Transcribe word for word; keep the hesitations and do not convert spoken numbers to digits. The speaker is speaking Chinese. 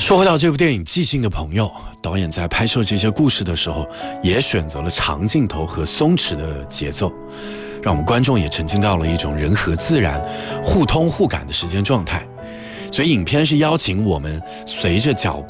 说回到这部电影《即兴的朋友》，导演在拍摄这些故事的时候，也选择了长镜头和松弛的节奏，让我们观众也沉浸到了一种人和自然互通互感的时间状态。所以影片是邀请我们随着脚